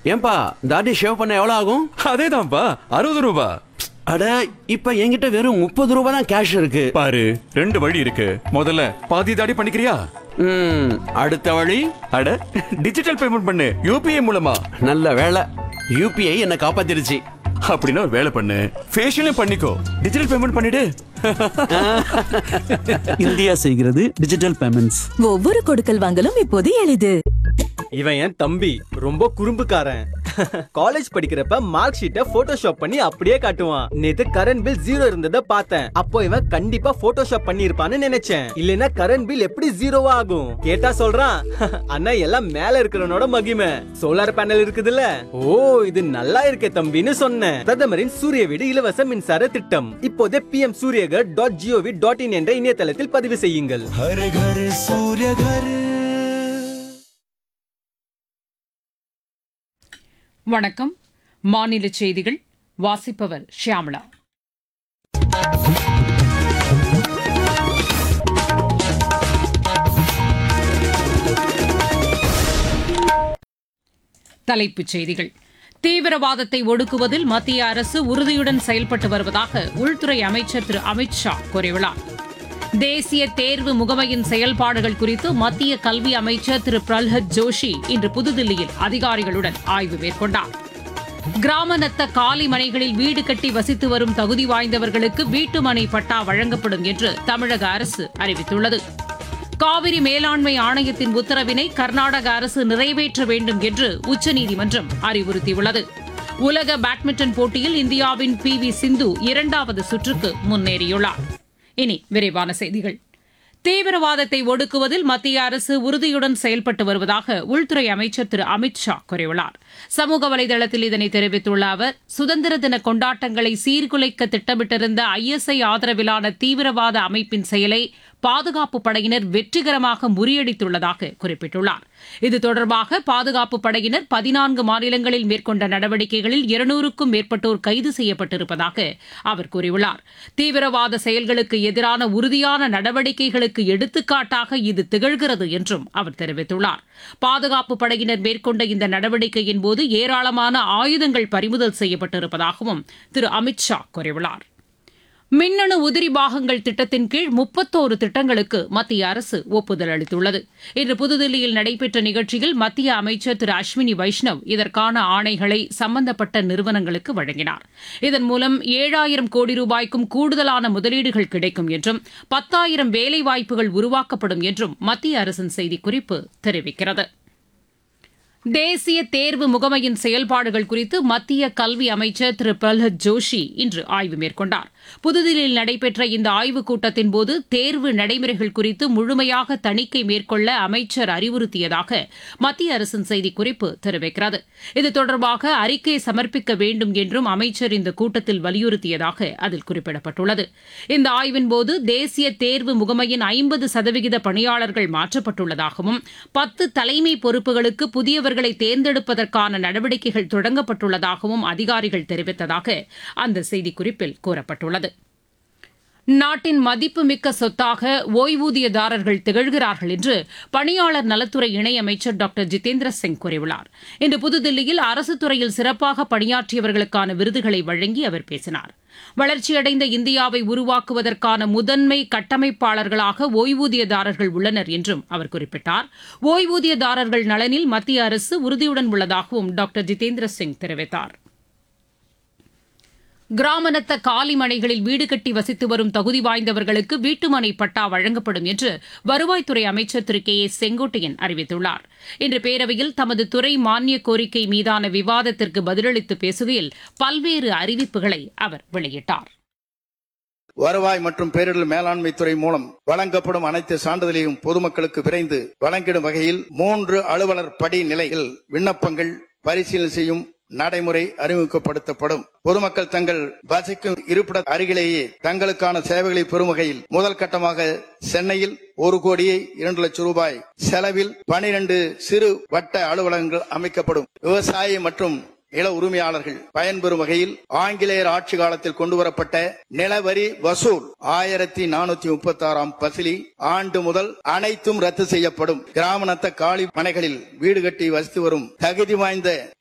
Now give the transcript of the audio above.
ஏன்பா தாடி ஷேவ் பண்ண எவ்வளவு ஆகும்? அதேதான்ப்பா, 60 ரூபா. அட, இப்ப என்கிட்ட வெறும் 30 ரூபாய் தான் கேஷ் இருக்கு. பாரு, 2 வழி இருக்கு. முதல்ல பாதி தாடி பண்ணிக்கிறியா? அடுத்த வழி, அட டிஜிட்டல் பேமெண்ட் பண்ணு, யூபிஐ மூலமா. நல்ல வேலை, யூபிஐ என்ன காப்பாத்திருச்சு. அப்படின்னா ஒரு வேலை பண்ணு, ஃபேஷியலும் பண்ணிக்கோ, டிஜிட்டல் பேமெண்ட் பண்ணிடு. இந்தியா செய்கிறது டிஜிட்டல் பேமெண்ட்ஸ். ஒவ்வொரு கொடுக்கல் வாங்கலும் இப்போது எளிது. இவன் என் தம்பி, ரொம்ப குறும்புக்காரன். காலேஜ் படிக்கிறப்ப மார்க் ஷீட்டை போட்டோஷாப் பண்ணி அப்படியே காட்டுவான். நேத்து கரண்ட் பில் 0 இருந்ததை பார்த்தேன். அப்போ இவன் கண்டிப்பா போட்டோஷாப் பண்ணி இருப்பான்னு நினைச்சேன். இல்லனா கரண்ட் பில் எப்படி 0 ஆகும்? கேட்டா சொல்றான், அண்ணா எல்லாம் மேல இருக்கிறவனோட மகிமை, சோலார் பேனல் இருக்குதுல்ல. ஓ, இது நல்லா இருக்கே தம்பின்னு சொன்னேன். பிரதமரின் சூரிய வீடு இலவச மின்சார திட்டம் இப்போதே pmsuryagar.gov.in என்ற இணையதளத்தில் பதிவு செய்யுங்கள். हर घर सूर्य घर. வணக்கம். மாநில செய்திகள் வாசிப்பவர் ஷியாமளா. தலைப்புச் செய்திகள். தீவிரவாதத்தை ஒடுக்குவதில் மத்திய அரசு உறுதியுடன் செயல்பட்டு வருவதாக உள்துறை அமைச்சர் திரு அமித் ஷா கூறியுள்ளார். தேசிய தேர்வு முகமையின் செயல்பாடுகள் குறித்து மத்திய கல்வி அமைச்சர் திரு பிரல்ஹத் ஜோஷி இன்று புதுதில்லியில் அதிகாரிகளுடன் ஆய்வு மேற்கொண்டார். கிராம நத்த காலி மனைகளில் வீடு கட்டி வசித்து வரும் தகுதி வாய்ந்தவர்களுக்கு வீட்டுமனை பட்டா வழங்கப்படும் என்று தமிழக அரசு அறிவித்துள்ளது. காவிரி மேலாண்மை ஆணையத்தின் உத்தரவினை கர்நாடக அரசு நிறைவேற்ற வேண்டும் என்று உச்சநீதிமன்றம் அறிவுறுத்தியுள்ளது. உலக பேட்மிண்டன் போட்டியில் இந்தியாவின் PV சிந்து 2வது சுற்றுக்கு முன்னேறியுள்ளார். இனி விரைவான செய்திகள். தீவிரவாதத்தை ஒடுக்குவதில் மத்திய அரசு உறுதியுடன் செயல்பட்டு வருவதாக உள்துறை அமைச்சர் திரு அமித் ஷா கூறியுள்ளார். சமூக வலைதளத்தில் இதனை தெரிவித்துள்ள அவர், சுதந்திர தின கொண்டாட்டங்களை சீர்குலைக்க திட்டமிட்டிருந்த ISI ஆதரவிலான தீவிரவாத அமைப்பின் செயலை பாதுகாப்பு படையினர் வெற்றிகரமாக முறியடித்துள்ளதாக குறிப்பிட்டுள்ளார். இது தொடர்பாக பாதுகாப்பு படையினர் 14 மாநிலங்களில் மேற்கொண்ட நடவடிக்கைகளில் 200க்கும் மேற்பட்டோர் கைது செய்யப்பட்டிருப்பதாக அவர் கூறியுள்ளார். தீவிரவாத செயல்களுக்கு எதிரான உறுதியான நடவடிக்கைகளுக்கு எடுத்துக்காட்டாக இது திகழ்கிறது என்றும் அவர் தெரிவித்துள்ளார். பாதுகாப்பு படையினர் மேற்கொண்ட இந்த நடவடிக்கையின் போது ஏராளமான ஆயுதங்கள் பறிமுதல் செய்யப்பட்டிருப்பதாகவும் திரு அமித் ஷா கூறியுள்ளார். மின்னணு உதிரி பாகங்கள் திட்டத்தின் கீழ் 31 திட்டங்களுக்கு மத்திய அரசு ஒப்புதல் அளித்துள்ளது. இன்று புதுதில்லியில் நடைபெற்ற நிகழ்ச்சியில் மத்திய அமைச்சர் திரு அஸ்வினி வைஷ்ணவ் இதற்கான ஆணைகளை சம்பந்தப்பட்ட நிறுவனங்களுக்கு வழங்கினார். இதன் மூலம் 7000 கோடி ரூபாய்க்கும் கூடுதலான முதலீடுகள் கிடைக்கும் என்றும் 10,000 வேலைவாய்ப்புகள் உருவாக்கப்படும் என்றும் மத்திய அரசின் செய்திக்குறிப்பு தெரிவிக்கிறது. தேசிய தேர்வு முகமையின் செயல்பாடுகள் குறித்து மத்திய கல்வி அமைச்சர் திரு பிரல்ஹத் ஜோஷி இன்று ஆய்வு மேற்கொண்டார். புதுதில்லியில் நடைபெற்ற இந்த ஆய்வுக் கூட்டத்தின்போது தேர்வு நடைமுறைகள் குறித்து முழுமையாக தணிக்கை மேற்கொள்ள அமைச்சர் அறிவுறுத்தியதாக மத்திய அரசின் செய்திக்குறிப்பு தெரிவிக்கிறது. இது தொடர்பாக அறிக்கை சமர்ப்பிக்க வேண்டும் என்றும் அமைச்சர் இந்த கூட்டத்தில் வலியுறுத்தியதாக அதில் குறிப்பிடப்பட்டுள்ளது. இந்த ஆய்வின்போது தேசிய தேர்வு முகமையின் 50% பணியாளர்கள் மாற்றப்பட்டுள்ளதாகவும் 10 தலைமை பொறுப்புகளுக்கு புதியவர்களை தேர்ந்தெடுப்பதற்கான நடவடிக்கைகள் தொடங்கப்பட்டுள்ளதாகவும் அதிகாரிகள் தெரிவித்ததாக அந்த செய்திக்குறிப்பில் கூறப்பட்டுள்ளது. நாட்டின் மதிப்புமிக்க சொத்தாக ஓய்வூதியதாரர்கள் திகழ்கிறார்கள் என்று பணியாளர் நலத்துறை இணையமைச்சர் டாக்டர் ஜிதேந்திர சிங் கூறியுள்ளார். இன்று புதுதில்லியில் அரசுத் துறையில் சிறப்பாக பணியாற்றியவர்களுக்கான விருதுகளை வழங்கி அவர் பேசினார். வளர்ச்சியடைந்த இந்தியாவை உருவாக்குவதற்கான முதன்மை கட்டமைப்பாளர்களாக ஓய்வூதியதாரர்கள் உள்ளனர் என்றும் அவர் குறிப்பிட்டார். ஓய்வூதியதாரர்கள் நலனில் மத்திய அரசு உறுதியுடன் உள்ளதாகவும் டாக்டர் ஜிதேந்திர சிங் தெரிவித்தார். கிராம நத்த காலி மனைகளில் வீடு கட்டி வசித்து வரும் தகுதி வாய்ந்தவர்களுக்கு வீட்டுமனை பட்டா வழங்கப்படும் என்று வருவாய்த்துறை அமைச்சர் திரு KA செங்கோட்டையன் அறிவித்துள்ளார். இன்று பேரவையில் தமது துறை மானிய கோரிக்கை மீதான விவாதத்திற்கு பதிலளித்து பேசுகையில் பல்வேறு அறிவிப்புகளை அவர் வெளியிட்டார். வருவாய் மற்றும் பேரிடர் மேலாண்மை துறை மூலம் வழங்கப்படும் அனைத்து சான்றிதழையும் பொதுமக்களுக்கு விரைந்து வழங்கிடும் வகையில் 3 அலுவலர் படி நிலையில் விண்ணப்பங்கள் பரிசீலனை செய்யும் நடைமுறை அறிமுகப்படுத்தப்படும். பொதுமக்கள் தங்கள் வசிக்கும் இருப்பிட அருகிலேயே தங்களுக்கான சேவைகளை பெறும் வகையில் முதல் கட்டமாக சென்னையில் 1,02,00,000 ரூபாய் செலவில் 12 சிறு வட்ட அலுவலகங்கள் அமைக்கப்படும். விவசாயி மற்றும் நில உரிமையாளர்கள் பயன்பெறும் வகையில் ஆங்கிலேயர் ஆட்சி காலத்தில் கொண்டுவரப்பட்ட நிலவரி வசூல் 1436 பசிலி ஆண்டு முதல் அனைத்தும் ரத்து செய்யப்படும். கிராம நத்த காலி மனைகளில் வீடு கட்டி வசித்து வரும் தகுதி வாய்ந்த